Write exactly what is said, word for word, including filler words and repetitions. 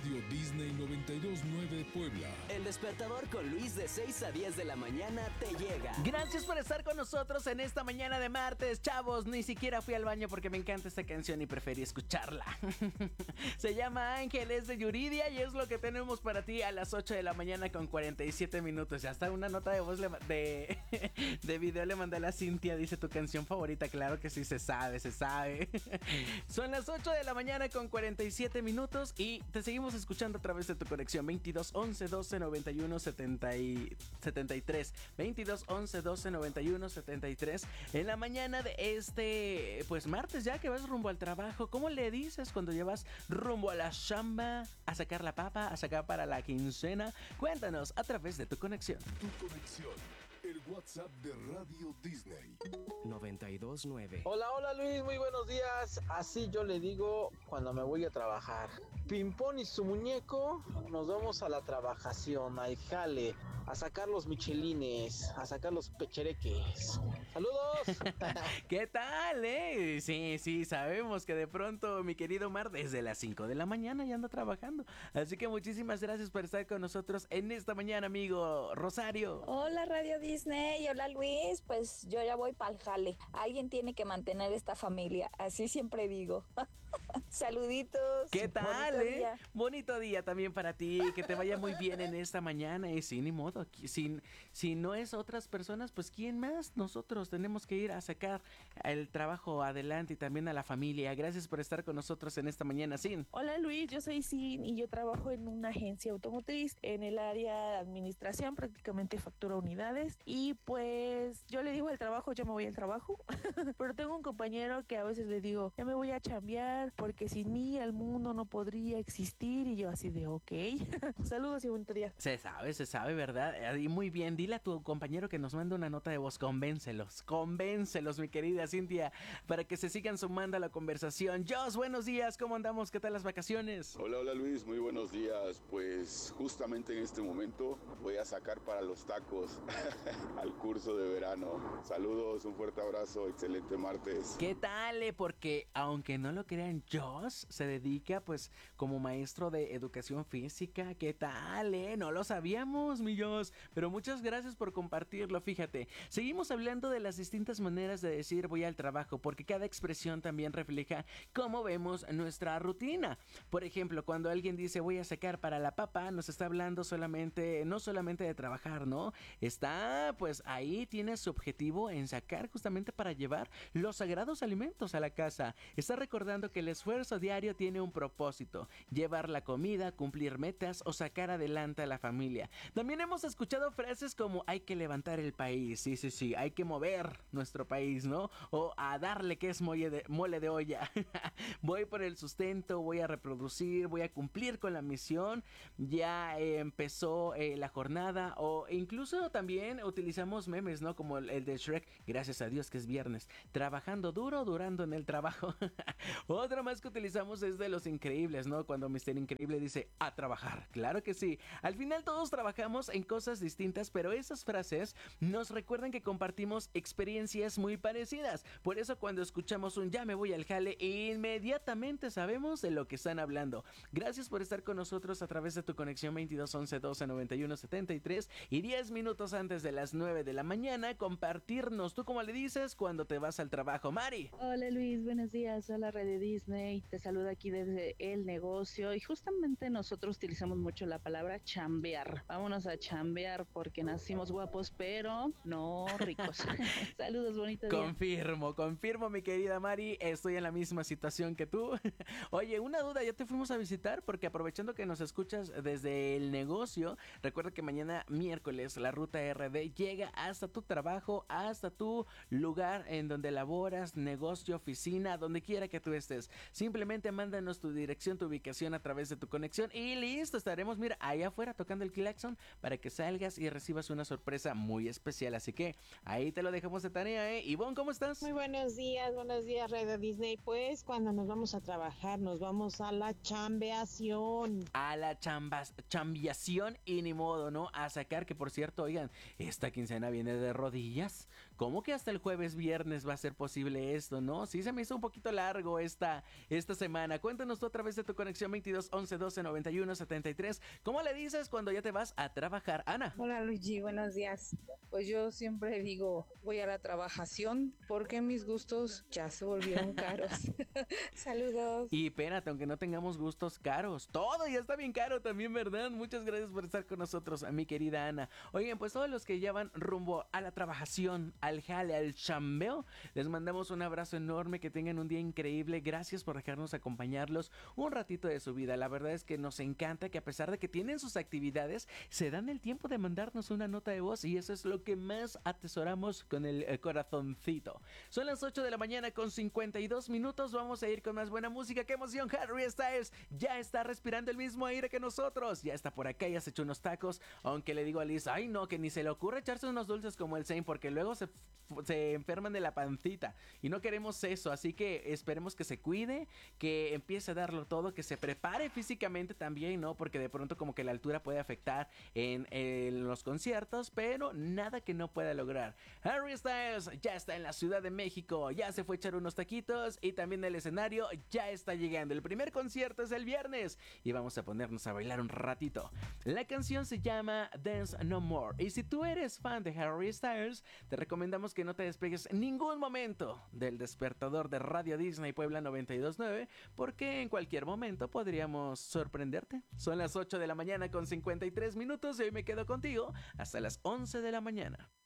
Radio Disney noventa y dos punto nueve Puebla. El despertador con Luis de seis a diez de la mañana te llega. Gracias por estar con nosotros en esta mañana de martes, chavos. Ni siquiera fui al baño porque me encanta esta canción y preferí escucharla. Se llama Ángeles de Yuridia y es lo que tenemos para ti a las ocho de la mañana con cuarenta y siete minutos. Ya está una nota de voz le, de, de video le mandé a la Cintia. Dice tu canción favorita. Claro que sí, se sabe, se sabe. Son las ocho de la mañana con cuarenta y siete minutos y te seguimos escuchando a través de tu conexión veintidós once doce noventa y uno setenta y tres. veintidós once doce noventa y uno setenta y tres. En la mañana de este pues martes, ya que vas rumbo al trabajo. ¿Cómo le dices cuando llevas rumbo a la chamba, a sacar la papa, a sacar para la quincena? Cuéntanos a través de tu conexión. Tu conexión, el WhatsApp de Radio Disney noventa y dos punto nueve. Hola, hola Luis, muy buenos días. Así yo le digo cuando me voy a trabajar. Pimpón y su muñeco, nos vamos a la trabajación, al jale, a sacar los michelines, a sacar los pechereques. ¡Saludos! ¿Qué tal, eh? Sí, sí, sabemos que de pronto mi querido Mar desde las cinco de la mañana ya anda trabajando. Así que muchísimas gracias por estar con nosotros en esta mañana, amigo Rosario. Hola Radio Disney, hola Luis, pues yo ya voy para el jale. Alguien tiene que mantener esta familia, así siempre digo. Saluditos. ¿Qué tal, Bonito eh? día. Bonito día también para ti, que te vaya muy bien en esta mañana. Y sí, ni modo, si, si no es otras personas, pues ¿quién más? Nosotros tenemos que ir a sacar el trabajo adelante y también a la familia. Gracias por estar con nosotros en esta mañana, Sin. Hola Luis, yo soy Sin y yo trabajo en una agencia automotriz en el área de administración, prácticamente factura unidades. Y pues yo le digo al trabajo, yo me voy al trabajo, pero tengo un compañero que a veces le digo, ya me voy a chambear porque sin mí el mundo no podría existir, y yo así de ok. Saludos y buen día. Se sabe, se sabe, ¿verdad? Y muy bien, dile a tu compañero que nos mande una nota de voz, convéncelos, convéncelos, mi querida Cintia, para que se sigan sumando a la conversación. Jos, buenos días, ¿cómo andamos? ¿Qué tal las vacaciones? Hola, hola Luis, muy buenos días. Pues justamente en este momento voy a sacar para los tacos al curso de verano. Saludos, un fuerte abrazo, excelente martes. ¿Qué tal? eh? Porque aunque no lo crean, Jos se dedica pues como maestro de educación física. ¿Qué tal? Eh? No lo sabíamos, mi Jos, pero muchas gracias por compartirlo. Fíjate, seguimos hablando de las distintas maneras de decir voy al trabajo, porque cada expresión también refleja cómo vemos nuestra rutina. Por ejemplo, cuando alguien dice voy a sacar para la papa, nos está hablando solamente, no solamente de trabajar, ¿no? Está pues ahí, tiene su objetivo en sacar justamente para llevar los sagrados alimentos a la casa. Está recordando que el esfuerzo diario tiene un propósito: llevar la comida, cumplir metas o sacar adelante a la familia. También hemos escuchado frases como hay que levantar el país, sí, sí, sí, hay que mover nuestro país, ¿no? O a darle que es mole de, mole de olla. Voy por el sustento, voy a reproducir, voy a cumplir con la misión. Ya eh, empezó eh, la jornada. O incluso también utilizamos memes, ¿no? Como el, el de Shrek, gracias a Dios que es viernes. Trabajando duro, durando en el trabajo. Otra más que utilizamos es de Los Increíbles, ¿no? Cuando míster Increíble dice a trabajar. Claro que sí. Al final todos trabajamos en cosas distintas, pero esas frases nos recuerdan que compartimos experiencias muy parecidas. Por eso cuando escuchamos un ya me voy al jale, inmediatamente sabemos de lo que están hablando. Gracias por estar con nosotros a través de tu conexión veintidós once doce noventa y uno setenta y tres y diez minutos antes de las nueve de la mañana compartirnos. ¿Tú cómo le dices cuando te vas al trabajo, Mari? Hola Luis, buenos días. Hola Radio Disney, te saludo aquí desde el negocio y justamente nosotros utilizamos mucho la palabra chambear. Vámonos a chambear porque nacimos guapos pero no ricos. Saludos, bonito día. Confirmo, confirmo mi querida Mari, estoy en la misma situación que tú. Oye, una duda, ¿ya te fuimos a visitar? Porque aprovechando que nos escuchas desde el negocio, recuerda que mañana miércoles la ruta R D llega hasta tu trabajo, hasta tu lugar en donde laboras, negocio, oficina, donde quiera que tú estés. Simplemente mándanos tu dirección, tu ubicación a través de tu conexión y listo, estaremos, mira, ahí afuera tocando el claxon para que salgas y recibas una sorpresa muy especial. Así que ahí te lo dejamos de tarea, ¿eh? Ivonne, ¿cómo estás? Muy buenos días, buenos días, Radio Disney. Pues cuando nos vamos a trabajar, nos vamos a la chambeación. A la chambas, chambiación y ni modo, ¿no? A sacar, que por cierto, oigan, esta quincena viene de rodillas ¿cómo que hasta el jueves viernes va a ser posible esto, no? Sí se me hizo un poquito largo esta, esta semana. Cuéntanos tú a través de tu conexión veintidós once doce noventa y uno setenta y tres. ¿Cómo le dices cuando ya te vas a trabajar, Ana? Hola Luigi, buenos días. Pues yo siempre digo, voy a la trabajación porque mis gustos ya se volvieron caros. Saludos. Y espérate, aunque no tengamos gustos caros, todo ya está bien caro también, ¿verdad? Muchas gracias por estar con nosotros, mi querida Ana. Oigan, pues todos los que ya van rumbo a la trabajación, al jale, al chambeo, les mandamos un abrazo enorme, que tengan un día increíble. Gracias por dejarnos acompañarlos un ratito de su vida. La verdad es que nos encanta que a pesar de que tienen sus actividades, se dan el tiempo de mandarnos una nota de voz y eso es lo que más atesoramos con el, el corazoncito. Son las ocho de la mañana con cincuenta y dos minutos. Vamos a ir con más buena música. ¡Qué emoción! Harry Styles ya está respirando el mismo aire que nosotros. Ya está por acá, ya se echó unos tacos. Aunque le digo a Liz, ay no, que ni se le ocurre echarse unos dulces como el Zane, porque luego se, se enferman de la pancita. Y no queremos eso, así que esperemos que se cuide, que empiece a darlo todo, que se prepare físicamente también, ¿no? Porque de pronto como que la altura puede afectar en, en los conciertos, pero nada que no pueda lograr. Harry Styles ya está en la Ciudad de México, ya se fue a echar unos taquitos y también el escenario ya está llegando. El primer concierto es el viernes y vamos a ponernos a bailar un ratito. La canción se llama Dance No More y si tú eres fan de Harry Styles, te recomendamos que no te despegues ningún momento del despertador de Radio Disney Puebla noventa y dos punto nueve, porque en cualquier momento podríamos sorprenderte. Son las ocho de la mañana con cincuenta y tres minutos y hoy me quedo contigo hasta las once de la mañana.